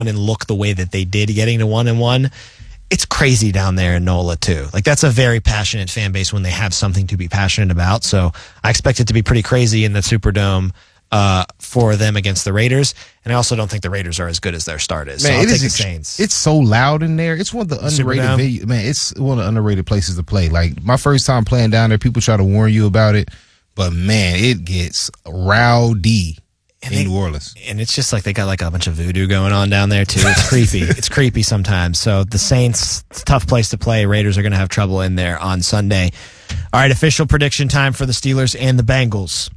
and look the way that they did getting to 1-1. It's crazy down there in NOLA too. Like, that's a very passionate fan base when they have something to be passionate about. So I expect it to be pretty crazy in the Superdome for them against the Raiders. And I also don't think the Raiders are as good as their start is. Man, so I'll take the Saints. It's so loud in there. It's one of the underrated venues. Man, it's one of the underrated places to play. Like, my first time playing down there, people try to warn you about it. But, man, it gets rowdy in New Orleans. And it's just like they got like a bunch of voodoo going on down there, too. It's creepy. It's creepy sometimes. So the Saints, it's a tough place to play. Raiders are going to have trouble in there on Sunday. All right, official prediction time for the Steelers and the Bengals.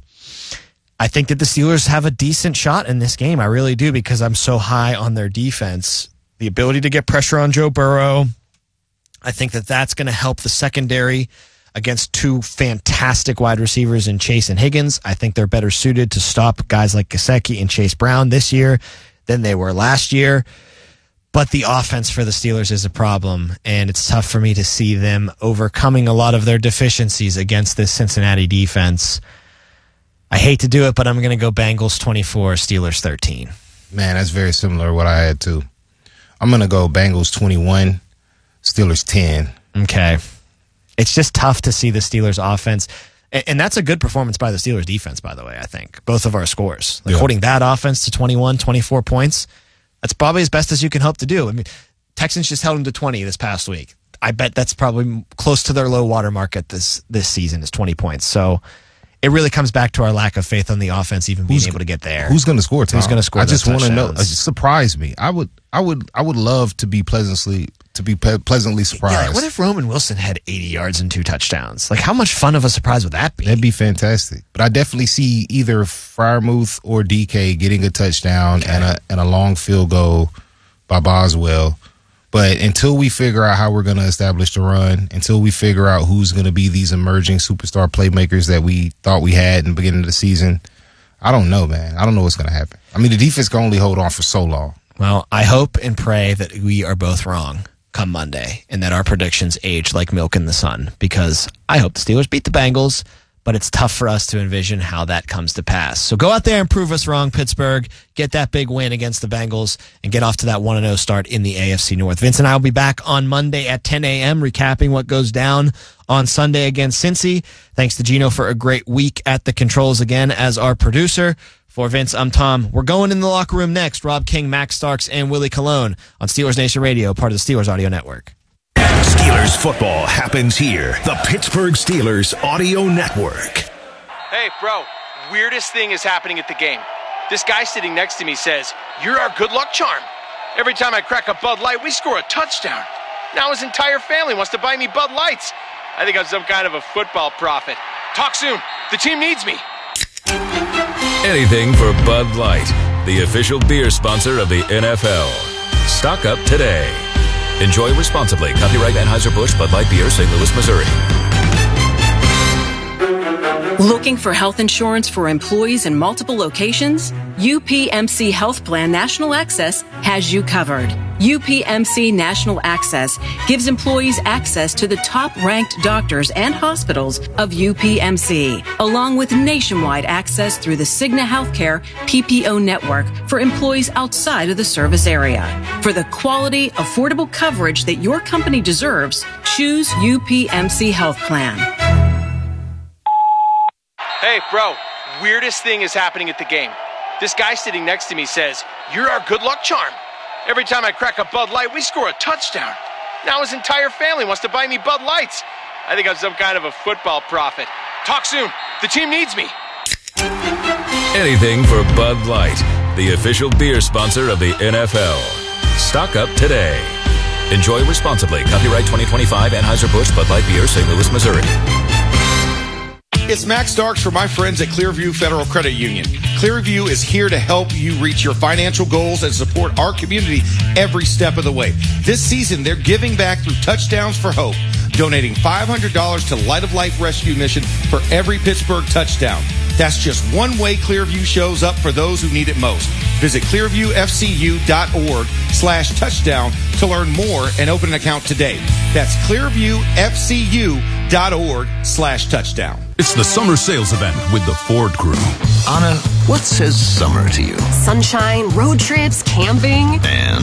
I think that the Steelers have a decent shot in this game. I really do, because I'm so high on their defense. The ability to get pressure on Joe Burrow. I think that that's going to help the secondary against two fantastic wide receivers in Chase and Higgins. I think they're better suited to stop guys like Gesicki and Chase Brown this year than they were last year. But the offense for the Steelers is a problem, and it's tough for me to see them overcoming a lot of their deficiencies against this Cincinnati defense. I hate to do it, but I'm going to go Bengals 24, Steelers 13. Man, that's very similar to what I had too. I'm going to go Bengals 21, Steelers 10. Okay. It's just tough to see the Steelers offense. And that's a good performance by the Steelers defense, by the way, I think. Both of our scores. Like, holding that offense to 21, 24 points, that's probably as best as you can hope to do. I mean, Texans just held them to 20 this past week. I bet that's probably close to their low water mark at this season is 20 points. So it really comes back to our lack of faith on the offense even being able to get there. Who's going to score, Tom? Who's going to score? I just want to know. Surprise me. I would love to be pleasantly surprised. Yeah, like, what if Roman Wilson had 80 yards and 2 touchdowns? Like, how much fun of a surprise would that be? That'd be fantastic. But I definitely see either Freiermuth or DK getting a touchdown and a long field goal by Boswell. But until we figure out how we're going to establish the run, until we figure out who's going to be these emerging superstar playmakers that we thought we had in the beginning of the season, I don't know, man. I don't know what's going to happen. I mean, the defense can only hold on for so long. Well, I hope and pray that we are both wrong come Monday and that our predictions age like milk in the sun, because I hope the Steelers beat the Bengals, but it's tough for us to envision how that comes to pass. So go out there and prove us wrong, Pittsburgh. Get that big win against the Bengals and get off to that 1-0 start in the AFC North. Vince and I will be back on Monday at 10 a.m. recapping what goes down on Sunday against Cincy. Thanks to Gino for a great week at the controls again as our producer. For Vince, I'm Tom. We're going in the locker room next. Rob King, Max Starks, and Willie Colon on Steelers Nation Radio, part of the Steelers Audio Network. Steelers football happens here. The Pittsburgh Steelers Audio Network. Hey, bro, weirdest thing is happening at the game. This guy sitting next to me says, "You're our good luck charm. Every time I crack a Bud Light, we score a touchdown. Now his entire family wants to buy me Bud Lights. I think I'm some kind of a football prophet. Talk soon. The team needs me." Anything for Bud Light, the official beer sponsor of the NFL. Stock up today. Enjoy responsibly. Copyright Anheuser-Busch Bud Light Beer, St. Louis, Missouri. Looking for health insurance for employees in multiple locations? UPMC Health Plan National Access has you covered. UPMC National Access gives employees access to the top-ranked doctors and hospitals of UPMC, along with nationwide access through the Cigna Healthcare PPO network for employees outside of the service area. For the quality, affordable coverage that your company deserves, choose UPMC Health Plan. Hey, bro, weirdest thing is happening at the game. This guy sitting next to me says, "You're our good luck charm. Every time I crack a Bud Light, we score a touchdown. Now his entire family wants to buy me Bud Lights. I think I'm some kind of a football prophet. Talk soon. The team needs me." Anything for Bud Light, the official beer sponsor of the NFL. Stock up today. Enjoy responsibly. Copyright 2025 Anheuser-Busch Bud Light Beer, St. Louis, Missouri. It's Max Starks for my friends at Clearview Federal Credit Union. Clearview is here to help you reach your financial goals and support our community every step of the way. This season, they're giving back through Touchdowns for Hope, donating $500 to Light of Life Rescue Mission for every Pittsburgh touchdown. That's just one way Clearview shows up for those who need it most. Visit clearviewfcu.org/touchdown to learn more and open an account today. That's clearviewfcu.org/touchdown. Ford.org/touchdown. It's the summer sales event with the Ford Crew. Anna, what says summer to you? Sunshine, road trips, camping. And